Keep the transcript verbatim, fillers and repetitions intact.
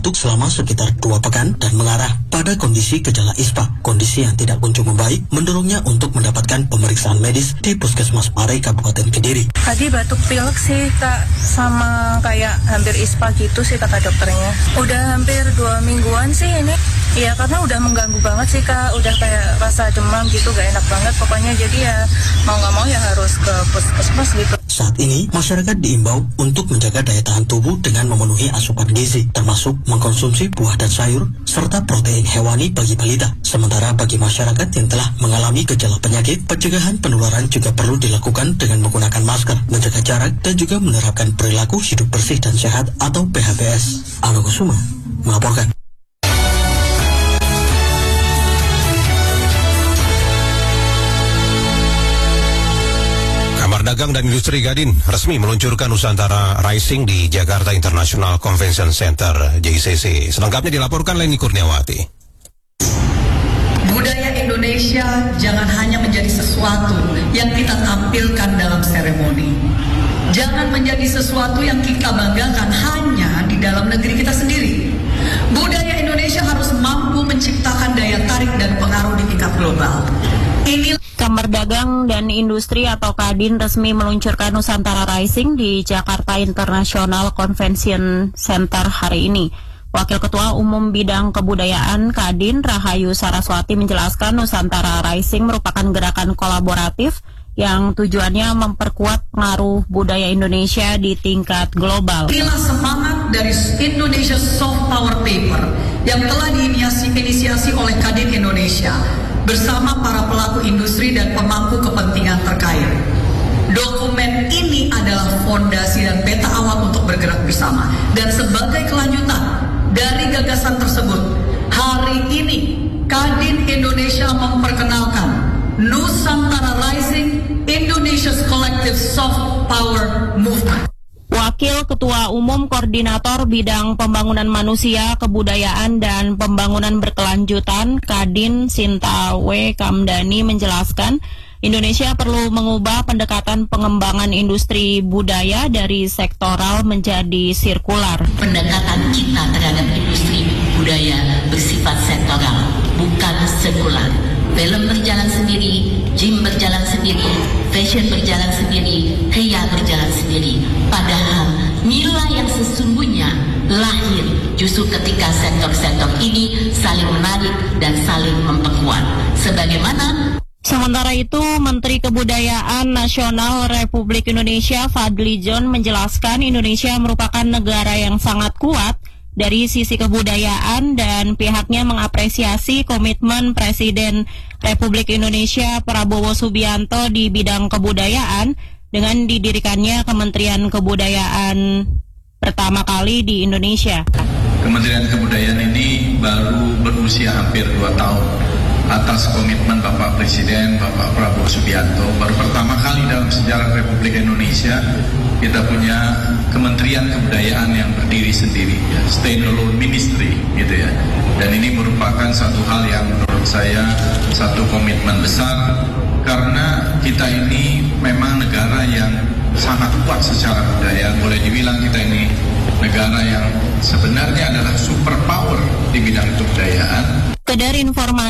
batuk selama sekitar dua pekan dan mengarah pada kondisi gejala ispa. Kondisi yang tidak kunjung membaik mendorongnya untuk mendapatkan pemeriksaan medis di Puskesmas Pare, Kabupaten Kediri. Tadi batuk pilek sih Kak, sama kayak hampir ispa gitu sih kata dokternya. Udah hampir dua mingguan sih ini. Iya, karena udah mengganggu banget sih Kak, udah kayak rasa demam gitu, gak enak banget pokoknya. Jadi ya mau gak mau ya harus ke puskesmas gitu. Saat ini, masyarakat diimbau untuk menjaga daya tahan tubuh dengan memenuhi asupan gizi, termasuk mengkonsumsi buah dan sayur, serta protein hewani bagi balita. Sementara bagi masyarakat yang telah mengalami gejala penyakit, pencegahan penularan juga perlu dilakukan dengan menggunakan masker, menjaga jarak, dan juga menerapkan perilaku hidup bersih dan sehat atau P H B S. Aldo Kusuma melaporkan. Dagang dan Industri Gadin resmi meluncurkan Nusantara Rising di Jakarta International Convention Center J C C. Selengkapnya dilaporkan Leni Kurniawati. Budaya Indonesia jangan hanya menjadi sesuatu yang kita tampilkan dalam seremoni. Jangan menjadi sesuatu yang kita banggakan hanya di dalam negeri kita sendiri. Budaya Indonesia harus mampu menciptakan daya tarik dan pengaruh di tingkat global. Ini Kamar Dagang dan Industri atau Kadin resmi meluncurkan Nusantara Rising di Jakarta International Convention Center hari ini. Wakil Ketua Umum Bidang Kebudayaan Kadin Rahayu Saraswati menjelaskan Nusantara Rising merupakan gerakan kolaboratif yang tujuannya memperkuat pengaruh budaya Indonesia di tingkat global. Inilah semangat dari Indonesia Soft Power Paper yang telah diinisiasi oleh Kadin Indonesia bersama para pelaku industri dan pemangku kepentingan terkait. Dokumen ini adalah fondasi dan peta awal untuk bergerak bersama. Dan sebagai kelanjutan dari gagasan tersebut, hari ini Kadin Indonesia memperkenalkan Nusantara Rising, Indonesia's Collective Soft Power Movement. Wakil Ketua Umum Koordinator Bidang Pembangunan Manusia, Kebudayaan, dan Pembangunan Berkelanjutan Kadin Sinta W. Kamdani menjelaskan Indonesia perlu mengubah pendekatan pengembangan industri budaya dari sektoral menjadi sirkular. Pendekatan kita terhadap industri budaya bersifat sektoral, bukan sirkular. Film berjalan sendiri, gym berjalan sendiri, fashion berjalan sendiri, kria berjalan sendiri. Padahal nilai yang sesungguhnya lahir justru ketika sektor-sektor ini saling menarik dan saling memperkuat. Sebagaimana Sementara itu, Menteri Kebudayaan Nasional Republik Indonesia Fadli John menjelaskan Indonesia merupakan negara yang sangat kuat dari sisi kebudayaan dan pihaknya mengapresiasi komitmen Presiden Republik Indonesia Prabowo Subianto di bidang kebudayaan dengan didirikannya Kementerian Kebudayaan pertama kali di Indonesia. Kementerian Kebudayaan ini baru berusia hampir dua tahun. Atas komitmen Bapak Presiden, Bapak Prabowo Subianto, baru pertama kali dalam sejarah Republik Indonesia kita punya Kementerian Kebudayaan yang berdiri sendiri, ya, standalone ministry, gitu ya. Dan ini merupakan satu hal yang menurut saya satu komitmen besar karena kita ini memang negara yang sangat kuat secara budaya. Boleh dibilang kita ini negara yang sebenarnya adalah superpower di bidang kebudayaan. Kedar informasi